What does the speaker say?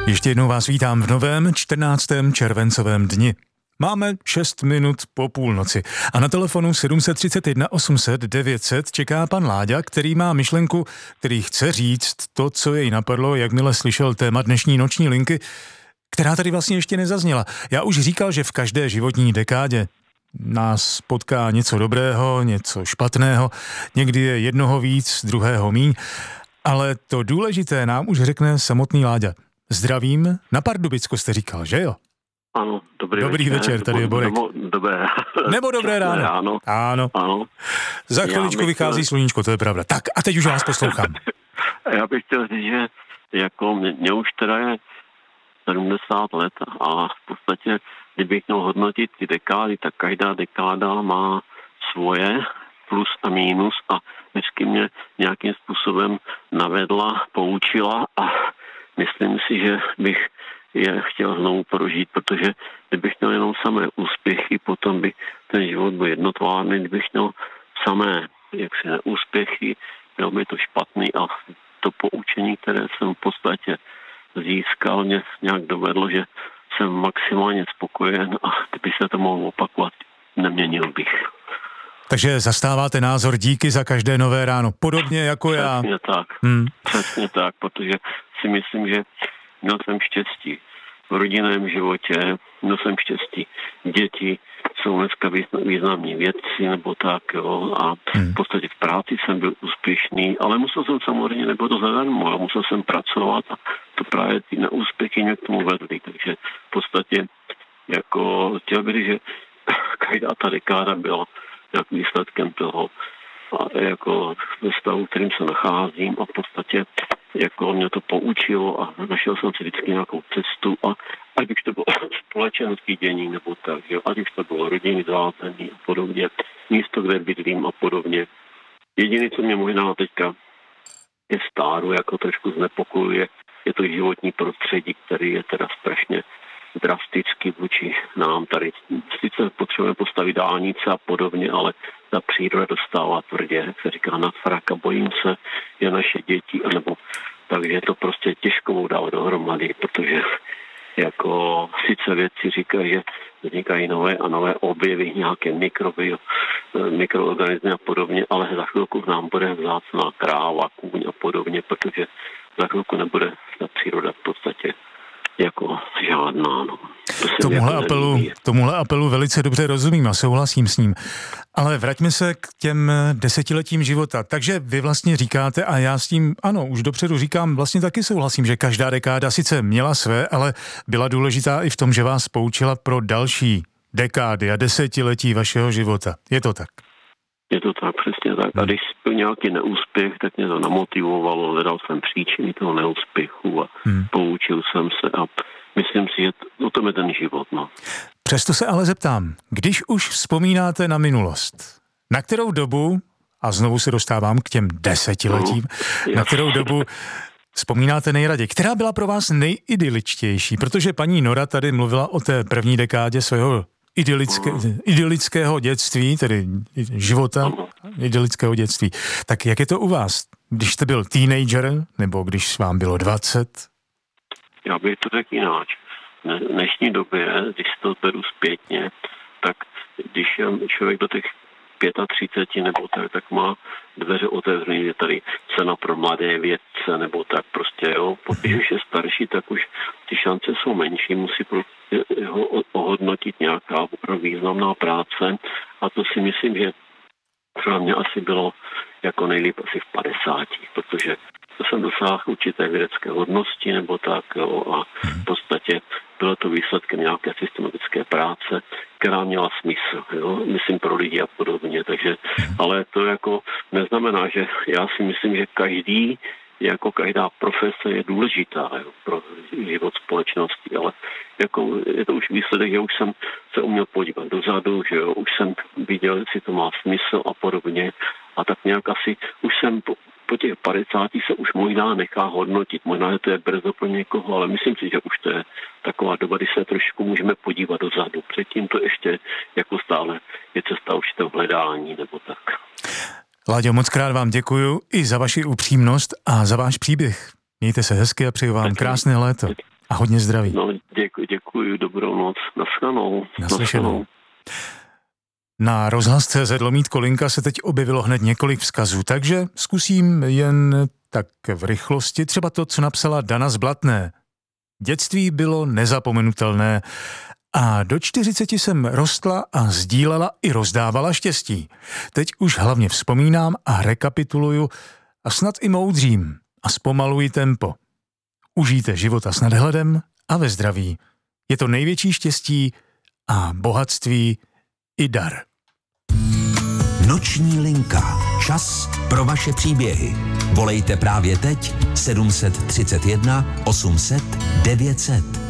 Ještě jednou vás vítám v novém 14. červencovém dni. Máme 6 minut po půlnoci a na telefonu 731 800 900 čeká pan Láďa, který má myšlenku, který chce říct to, co jej napadlo, jakmile slyšel téma dnešní noční linky, která tady vlastně ještě nezazněla. Já už říkal, že v každé životní dekádě nás potká něco dobrého, něco špatného, někdy je jednoho víc, druhého míň, ale to důležité nám už řekne samotný Láďa. Zdravím, na Pardubicku jste říkal, že jo? Ano, dobrý večer, tady je Borek. Nebo dobré ráno. Ano. Za chviličku vychází sluníčko, to je pravda. Tak a teď už vás poslouchám. Já bych chtěl říct, že jako mě už teda je 70 let a v podstatě, kdybych měl hodnotit ty dekády, tak každá dekáda má svoje plus a mínus a vždycky mě nějakým způsobem navedla, poučila a myslím si, že bych je chtěl znovu prožít, protože kdybych měl jenom samé úspěchy, potom by ten život byl jednotvárný, kdybych měl samé neúspěchy, byl by to špatný a to poučení, které jsem v podstatě získal, mě nějak dovedlo, že jsem maximálně spokojen a kdyby se to mohlo opakovat, neměnil bych. Takže zastáváte názor díky za každé nové ráno, podobně jako já. Přesně tak, protože si myslím, že měl jsem štěstí v rodinném životě, měl jsem štěstí. Děti jsou dneska významní vědci nebo tak, jo, a v podstatě v práci jsem byl úspěšný, ale musel jsem samozřejmě, nebylo to zadarmo, ale musel jsem pracovat a to právě ty neúspěchy mě k tomu vedly, takže v podstatě jako chtěl bych, že každá ta dekáda byla jak výsledkem toho a jako ve stavu, kterým se nacházím a v podstatě jako mě to poučilo a našel jsem si vždycky nějakou cestu a ať už to bylo společenský dění nebo tak, jo, ať už to bylo rodinný zázemí a podobně, místo, kde bydlím a podobně. Jediné, co mě možná teďka je stáru, jako trošku znepokojuje, je to životní prostředí, který je teda strašně drasticky vůči nám tady. Sice potřebujeme postavit dálnice a podobně, ale ta příroda dostává tvrdě, jak se říká, na frak a bojím se, je naše děti, anebo takže to prostě těžko dát dohromady, protože jako sice vědci říkají, že vznikají nové a nové objevy, nějaké mikroorganismy a podobně, ale za chvilku nám bude vzácná kráva, kůň a podobně, protože za chvilku nebude ta příroda v podstatě jako žádná. No. Tomuhle apelu velice dobře rozumím a souhlasím s ním. Ale vraťme se k těm desetiletím života. Takže vy vlastně říkáte, a já s tím, ano, už dopředu říkám, vlastně taky souhlasím, že každá dekáda sice měla své, ale byla důležitá i v tom, že vás poučila pro další dekády a desetiletí vašeho života. Je to tak? Je to tak, přesně tak. A když byl nějaký neúspěch, tak mě to namotivovalo, hledal jsem příčiny toho neúspěchu a poučil jsem se a myslím si, že o tom je ten život. No. Přesto se ale zeptám, když už vzpomínáte na minulost, na kterou dobu, a znovu se dostávám k těm desetiletím, na kterou dobu vzpomínáte nejraději, která byla pro vás nejidyličtější, protože paní Nora tady mluvila o té první dekádě svého idylického dětství, tedy života, idylického dětství. Tak jak je to u vás? Když jste byl teenager, nebo když vám bylo 20? Já bych to řekl jináč. V dnešní době, když to beru zpětně, tak když člověk do těch 35 nebo tak má dveře otevřené, je tady cena pro mladé vědce nebo tak prostě, jo. Když už je starší, tak už ty šance jsou menší, musí ho ohodnotit nějaká opravdu významná práce a to si myslím, že pro mě asi bylo jako nejlíp asi v 50, protože to jsem dosáhl určité vědecké hodnosti nebo tak, jo, a v podstatě bylo to výsledkem nějaké systematické práce, která měla smysl, jo, myslím pro lidi a podobně, takže, ale to jako neznamená, že já si myslím, že každá profese je důležitá, jo, pro život společnosti, ale jako je to už výsledek, že už jsem se uměl podívat dozadu, že jo, už jsem viděl, jestli to má smysl a podobně a tak nějak asi už jsem po těch 50 se už možná nechá hodnotit, možná, že to je brzo pro někoho, ale myslím si, že už to je taková doba, kdy se trošku můžeme podívat dozadu. Předtím to ještě jako stále je cesta určitého hledání nebo tak. Láďo, moc krát vám děkuju i za vaši upřímnost a za váš příběh. Mějte se hezky a přeju vám krásné léto. A hodně zdraví. No, děkuji, dobrou noc. Naschledanou. Naslyšenou. Na rozhlas.cz /Kolinka se teď objevilo hned několik vzkazů, takže zkusím jen tak v rychlosti třeba to, co napsala Dana z Blatné. Dětství bylo nezapomenutelné a do 40 jsem rostla a sdílela i rozdávala štěstí. Teď už hlavně vzpomínám a rekapituluju a snad i moudřím a zpomaluji tempo. Užijte života s nadhledem a ve zdraví. Je to největší štěstí a bohatství i dar. Noční linka. Čas pro vaše příběhy. Volejte právě teď 731 800 900.